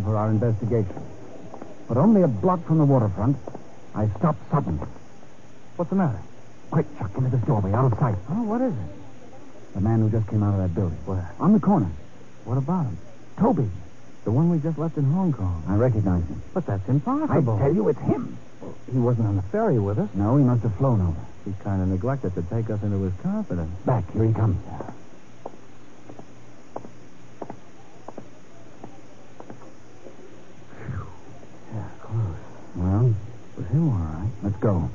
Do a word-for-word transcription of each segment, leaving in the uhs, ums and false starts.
for our investigation. But only a block from the waterfront, I stopped suddenly. What's the matter? Quick, Chuck, into this doorway, out of sight. Oh, what is it? The man who just came out of that building. Where? On the corner. What about him? Toby. The one we just left in Hong Kong. I recognize him. But that's I impossible. tell you, it's him. He wasn't on the ferry with us. No, he must have flown over. He kind of neglected to take us into his confidence. Back, here he comes. Yeah, close. Well, It was him, all right. let's go.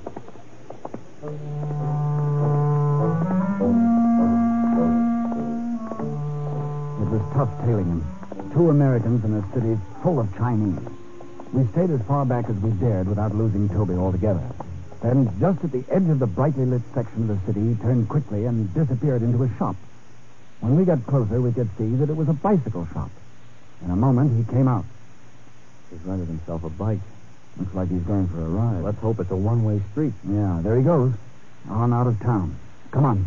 It was tough tailing him. Two Americans in a city full of Chinese. We stayed as far back as we dared without losing Toby altogether. Then, just at the edge of the brightly lit section of the city, he turned quickly and disappeared into a shop. When we got closer, we could see that it was a bicycle shop. In a moment, he came out. He's rented himself a bike. Looks like he's going for a ride. Let's hope it's a one-way street. Yeah, there he goes. On out of town. Come on.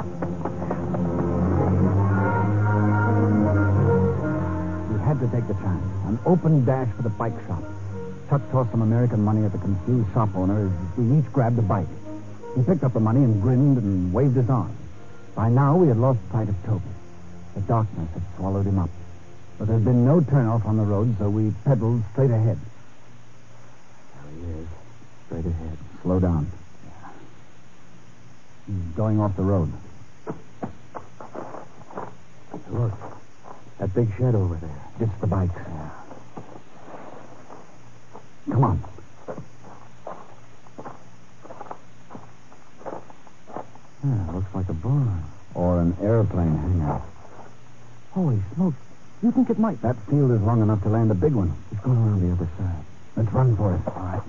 We had to take the chance. An open dash for the bike shop. Chuck tossed some American money at the confused shop owner as we each grabbed a bike. He picked up the money and grinned and waved his arm. By now, we had lost sight of Toby. The darkness had swallowed him up. But there'd been no turnoff on the road, so we pedaled straight ahead. There he is. Straight ahead. Slow down. He's going off the road. Look. That big shed over there. It's the bikes. Yeah. Come on. Yeah, looks like a barn. Or an airplane hangar. Holy smokes. You think it might? That field is long enough to land a big one. He's going around the other side. Let's run for it. All right.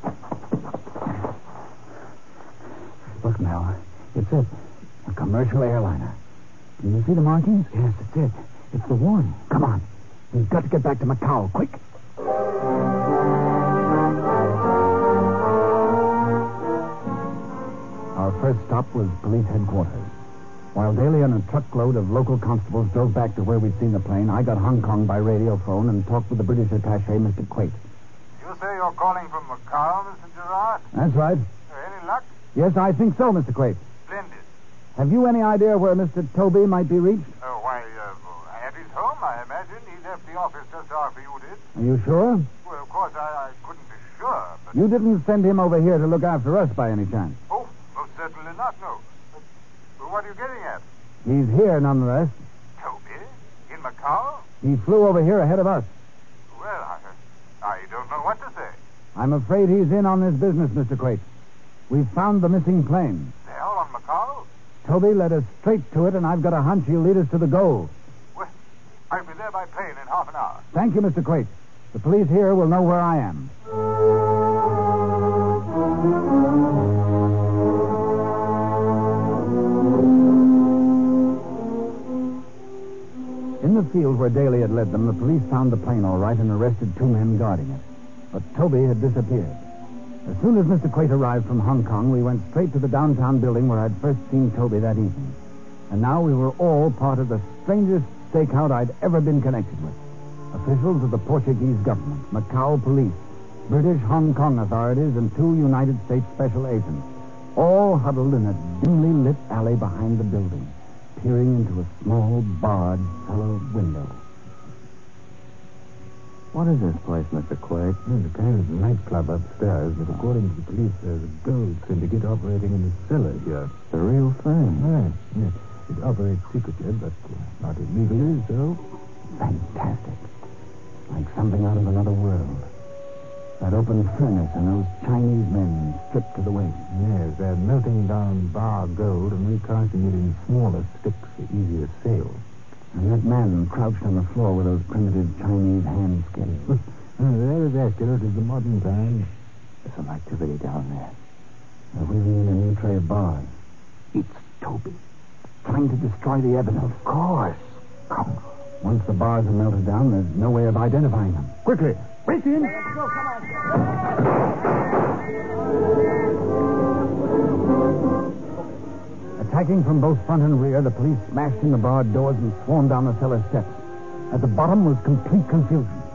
Look, Mel. It's it. A commercial airliner. Can you see the markings? Yes, it's it. It's the one. Come on. We've got to get back to Macau. Quick. Our first stop was police headquarters. While Daly and a truckload of local constables drove back to where we'd seen the plane, I got Hong Kong by radio phone and talked with the British attaché, Mister Quate. You say you're calling from Macau, Mister Gerard? That's right. Any luck? Yes, I think so, Mister Quate. Splendid. Have you any idea where Mister Toby might be reached? Oh, why, uh, at his home, I imagine. He left the office just after you did. Are you sure? Well, of course, I, I couldn't be sure, but... You didn't send him over here to look after us by any chance? Oh, most certainly not, no. But, but what are you getting at? He's here, nonetheless. Toby? In Macau? He flew over here ahead of us. Well, I, I don't know what to say. I'm afraid he's in on this business, Mister Quate. We've found the missing plane. There, on Macau? Toby led us straight to it, and I've got a hunch he'll lead us to the goal. Well, I'll be there by plane in half an hour. Thank you, Mister Quate. The police here will know where I am. In the field where Daly had led them, the police found the plane all right and arrested two men guarding it. But Toby had disappeared. As soon as Mister Quate arrived from Hong Kong, we went straight to the downtown building where I'd first seen Toby that evening. And now we were all part of the strangest stakeout I'd ever been connected with. Officials of the Portuguese government, Macau police, British Hong Kong authorities, and two United States special agents, all huddled in a dimly lit alley behind the building, peering into a small, barred cellar window. What is this place, Mister Quaid? It's a kind of nightclub upstairs, but according to the police, there's a gold syndicate operating in the cellar here. The real thing. Right. Yeah. It operates secretly, but uh, not illegally, so... Fantastic. Like something out of another world. That open furnace and those Chinese men stripped to the waist. Yes, they're melting down bar gold and recasting it in smaller sticks for easier sale. And that man crouched on the floor with those primitive Chinese hand skins. They're as accurate as the modern kind. There's some activity down there. They're wheeling in a new tray of bars. It's Toby. Trying to destroy the evidence. Of course. Come. Once the bars are melted down, there's no way of identifying them. Quickly. Race in. Let's go, come on. Attacking from both front and rear, the police smashed in the barred doors and swarmed down the cellar steps. At the bottom was complete confusion.